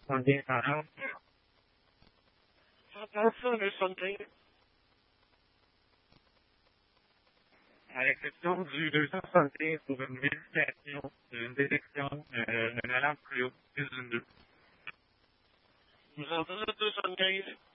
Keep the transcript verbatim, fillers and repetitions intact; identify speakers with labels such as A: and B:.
A: soixante-quinze quarante.
B: Attention, le soixante-quinze.
A: À l'exception du deux cent soixante-quinze pour une vérification, une détection, euh, d'une alarme plus haute, plus d'une deux.
B: Vous entendez le deux cent soixante-quinze?